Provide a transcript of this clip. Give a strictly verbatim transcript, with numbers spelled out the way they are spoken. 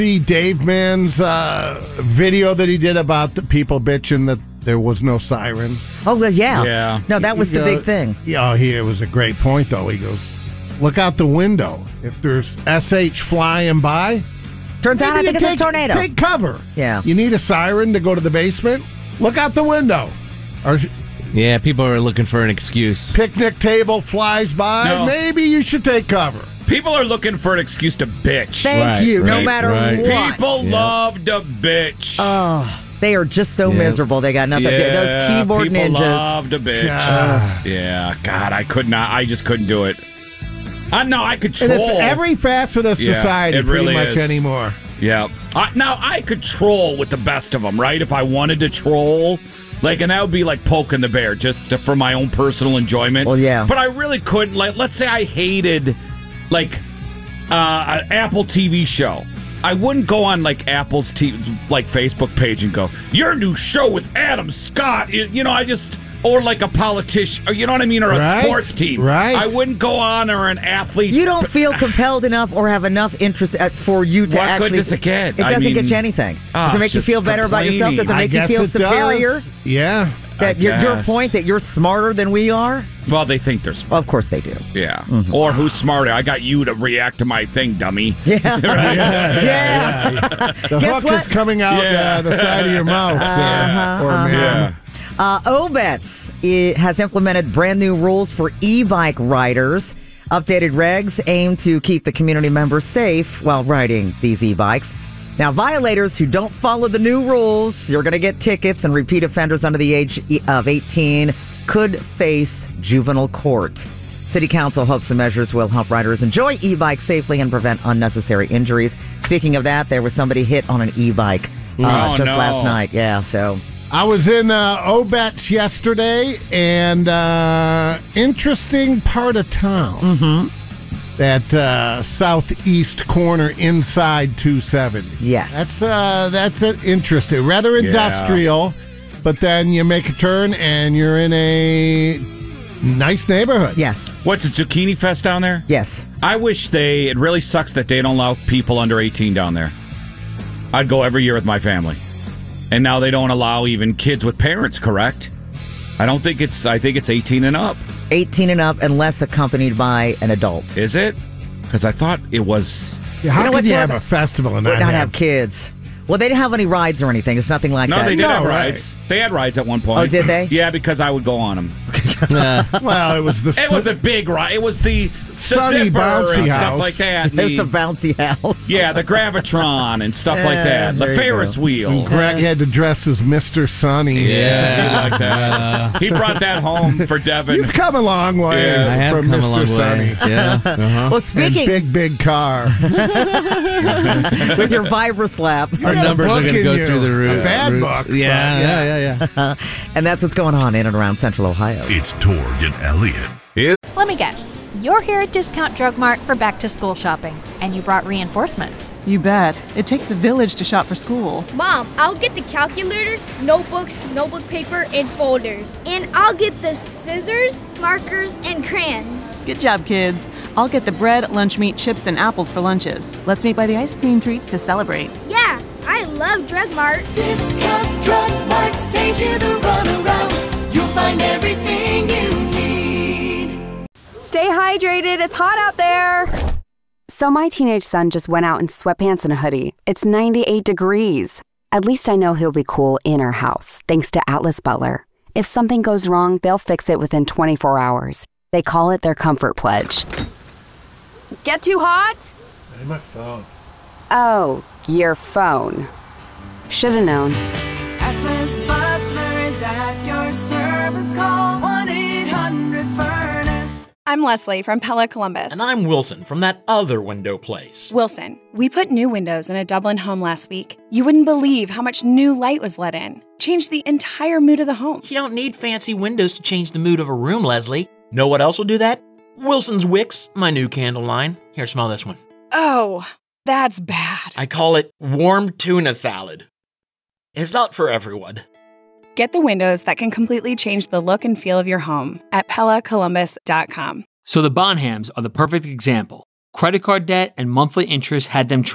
The Dave Mann's uh, video that he did about the people bitching that there was no siren. Oh, well, yeah. Yeah. No, that was He the goes- big thing. Yeah, he, it was a great point, though. He goes, look out the window. If there's S H flying by, Turns out I maybe think you it's take, a tornado. Take cover. Yeah. You need a siren to go to the basement? Look out the window. Or Yeah, people are looking for an excuse. picnic table flies by. No. Maybe you should take cover. People are looking for an excuse to bitch. Thank Right, you, no right, matter right. what. People Yeah. love to bitch. Oh, they are just so Yeah. miserable. They got nothing to do. Those keyboard people ninjas. love to bitch. Ah. Yeah, God, I could not. I just couldn't do it. I know I could troll. And it's every facet of Yeah, society it really pretty much is. anymore. Yeah. I, now I could troll with the best of them, right? If I wanted to troll, like, and that would be like poking the bear just to, for my own personal enjoyment. Well, yeah. But I really couldn't. Like, let's say I hated, like, uh, an Apple T V show. I wouldn't go on like Apple's t- like Facebook page and go, "Your new show with Adam Scott." You you know, I just. Or like a politician, or you know what I mean, or a Right, sports team. right. I wouldn't go on, or an athlete. You don't feel compelled enough or have enough interest at, for you to What actually. good does it get? It I doesn't mean, get you anything. ah, Does it make it's you just feel better about yourself? Does it I make you guess feel it superior? does. Yeah. That I your, your guess. point that you're smarter than we are? Well, they think they're smart. Well, of course they do. Yeah. Or who's smarter? I got you to react to my thing, dummy. Yeah. Right? Yeah. The Guess hook what? is coming out Yeah. uh, the side of your mouth. Uh-huh, Poor uh-huh. man. Uh, Obets it has implemented brand new rules for e-bike riders. Updated regs aim to keep the community members safe while riding these e-bikes. Now, violators who don't follow the new rules, you're going to get tickets, and repeat offenders under the age of eighteen could face juvenile court. City Council hopes the measures will help riders enjoy e-bikes safely and prevent unnecessary injuries. Speaking of that, there was somebody hit on an e-bike uh, Oh, just no. last night. Yeah, so... I was in uh, Obets yesterday, and uh, interesting part of town. Mm-hmm. That uh, southeast corner inside two seventy. Yes. That's uh, that's uh, interesting. Rather industrial, but then you make a turn and you're in a nice neighborhood. Yes. What's a Zucchini Fest down there? Yes. I wish they, it really sucks that they don't allow people under eighteen down there. I'd go every year with my family. And now they don't allow even kids with parents, correct? I don't think it's, I think it's eighteen and up. eighteen and up unless accompanied by an adult. Is it? Because I thought it was. Yeah, how You know could what, you Ted? have a festival and Would not, not have have kids. Well, they didn't have any rides or anything. It's nothing like No, that. they did No, have right. rides. They had rides at one point. Oh, did they? Yeah, because I would go on them. Well, it was the It was a big ride. It was the, the Sunny zipper bouncy and house. stuff like that. and There's the the- bouncy house. yeah, the Gravitron and stuff like Yeah, that. there The you Ferris go. wheel. And Greg had to dress as Mister Sunny. Yeah, he liked that. He brought that home for Devin. You've come a long way Yeah, I have from come Mister a long Sunny. way. Yeah. Uh-huh. Well, And speaking big, big car. with your Vibra-Slap, Our got a numbers are book going to in go you. through the roof. A bad book, but Yeah, yeah. yeah, yeah, yeah. and that's what's going on in and around Central Ohio. It's Torg and Elliot. Let me guess. You're here at Discount Drug Mart for back-to-school shopping, and you brought reinforcements. You bet. It takes a village to shop for school. Mom, I'll get the calculators, notebooks, notebook paper, and folders. And I'll get the scissors, markers, and crayons. Good job, kids. I'll get the bread, lunch meat, chips, and apples for lunches. Let's meet by the ice cream treats to celebrate. Yeah, I love Drug Mart. Discount Drug Mart saves you the runaround. You'll find everything you need. Stay hydrated. It's hot out there. So my teenage son just went out in sweatpants and a hoodie. It's ninety-eight degrees. At least I know he'll be cool in our house, thanks to Atlas Butler. If something goes wrong, they'll fix it within twenty-four hours. They call it their comfort pledge. Get too hot? Hey, my phone. Oh, your phone. Should've known. Atlas Butler is at your service. Call one eight hundred furnace. I'm Leslie from Pella Columbus. And I'm Wilson from that other window place. Wilson, we put new windows in a Dublin home last week. You wouldn't believe how much new light was let in. Changed the entire mood of the home. You don't need fancy windows to change the mood of a room, Leslie. Know what else will do that? Wilson's Wicks, my new candle line. Here, smell this one. Oh, that's bad. I call it warm tuna salad. It's not for everyone. Get the windows that can completely change the look and feel of your home at Pella Columbus dot com. So the Bonhams are the perfect example. Credit card debt and monthly interest had them